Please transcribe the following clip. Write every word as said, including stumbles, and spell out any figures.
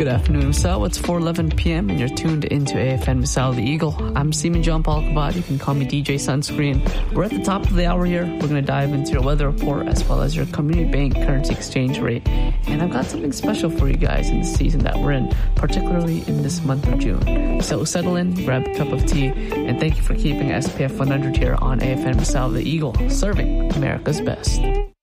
Good afternoon, Misal. It's four eleven p.m. and you're tuned into A F N Misal the Eagle. I'm Seaman John Paul Kabad. You can call me D J Sunscreen. We're at the top of the hour here. We're going to dive into your weather report as well as your community bank currency exchange rate. And I've got something special for you guys in the season that we're in, particularly in this month of June. So settle in, grab a cup of tea, and thank you for keeping S P F one hundred here on A F N Misal the Eagle, serving America's best.